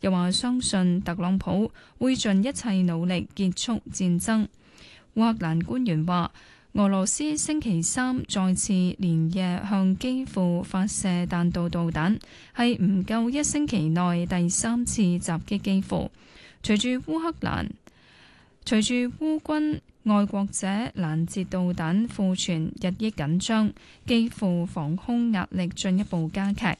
又話相信特朗普會盡一切努力結束戰爭。烏克蘭官員話，俄羅斯星期三再次連夜向基輔發射彈道導彈，係唔夠一星期內第三次襲擊基輔。隨住烏軍愛國者攔截導彈庫存日益緊張，基輔防空壓力進一步加劇。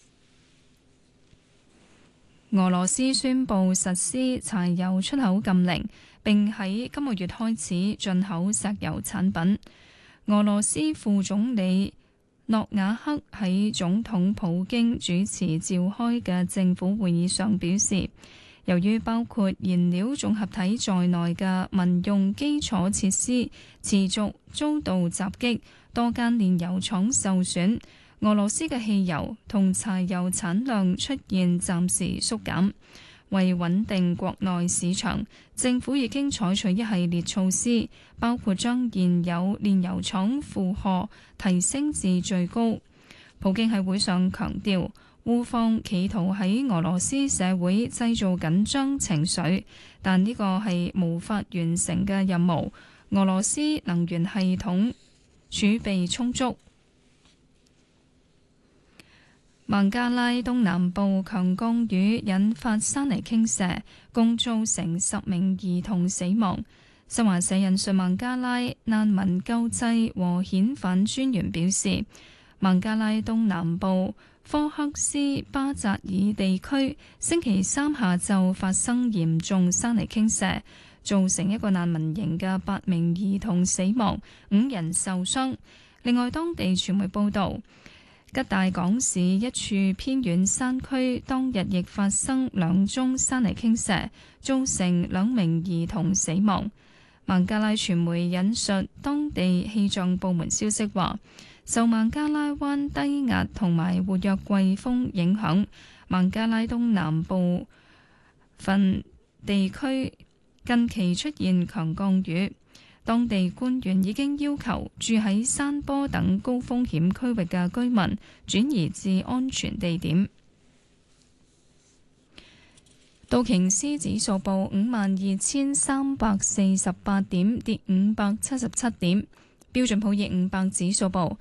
俄羅斯宣布實施柴油出口禁令，並喺今個月開始進口石油產品。俄羅斯副總理諾瓦克喺總統普京主持召開嘅政府會議上表示，由於包括燃料綜合體在內嘅民用基礎設施持續遭到襲擊，多間煉油廠受損，俄羅斯嘅汽油同柴油產量出現暫時縮減。為穩定國內市場，政府已經採取一系列措施，包括將現有煉油廠負荷提升至最高。普京喺會上強調，烏方企圖喺俄羅斯社會製造緊張情緒，但呢個係無法完成嘅任務。俄羅斯能源系統儲備充足。孟加拉東南部強降雨引發山泥傾瀉，共造成10名兒童死亡。新華社引述孟加拉難民救濟和遣返專員表示，孟加拉東南部科克斯巴扎爾地區星期三下晝發生嚴重山泥傾瀉，造成一個難民營嘅8名兒童死亡，5人受傷。另外，當地傳媒報道，吉大港市一處偏遠山區當日亦發生2宗山泥傾瀉，造成2名兒童死亡。孟加拉傳媒引述當地氣象部門消息話，受孟加拉灣低壓同埋活躍季風影響，孟加拉東南部分地區近期出現強降雨。當地官員已經要求住喺山坡等高風險區域嘅居民轉移至安全地點。道瓊斯指數報52,348點，跌577點；標準普爾500指數報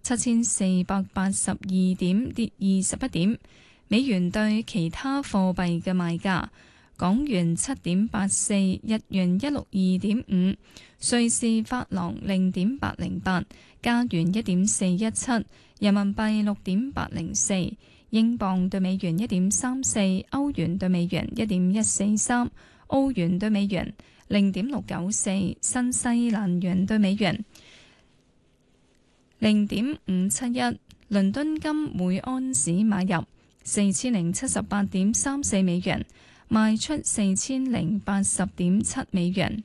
7,482點，跌21點。美元對其他貨幣嘅賣價：港元7.84，日元162.5，瑞士法郎0.808，加元1.417，人民幣6.804，英鎊對美元1.34，歐元對美元1.143，澳元對美元0.694，新西蘭元對美元0.571。倫敦金每安士買入4078.34美元，賣出4080.7美元。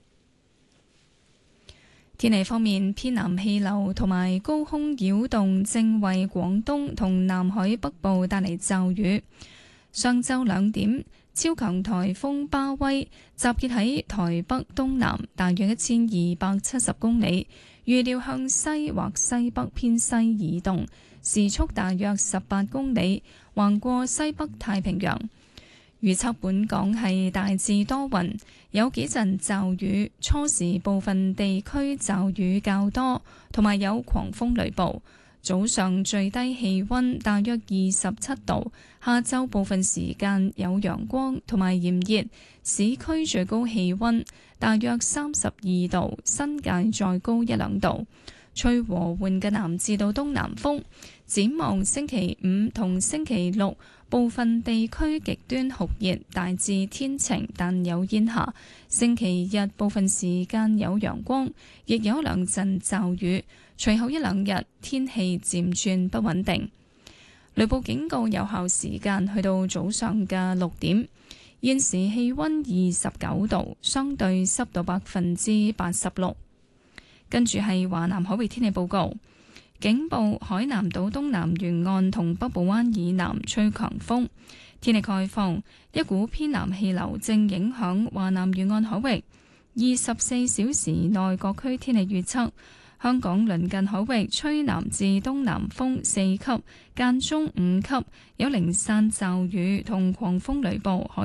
天氣方面，偏南氣流同埋高空擾動正為廣東同南海北部帶嚟驟雨。上晝2點，超強颱風巴威集結喺台北東南大約1270公里，預料向西或西北偏西移動，時速大約18公里，橫過西北太平洋。預測本港係大致多雲，有幾陣驟雨，初時部分地區驟雨較多，同埋有狂風雷暴。早上最低氣溫大約27度，下晝部分時間有陽光同埋炎熱，市區最高氣溫大約32度，新界再高1-2度。吹和緩嘅南至到東南風。展望星期5同星期6，部分地區極端酷熱，大致天晴但有煙霞。星期日部分時間有陽光，亦有2陣驟雨。隨後1-2日天氣漸轉不穩定。雷暴警告有效時間去到早上嘅6點。現時氣溫29度，相對濕度86%。跟住係華南海域天氣報告。警報：海南島東南沿岸同北部灣以南吹強風。天氣概況：一股偏南氣流正影響華南沿岸海域。24小時內各區天氣預測：香港鄰近海域吹南至東南風4級，間中5級，有零散驟雨同狂風雷暴。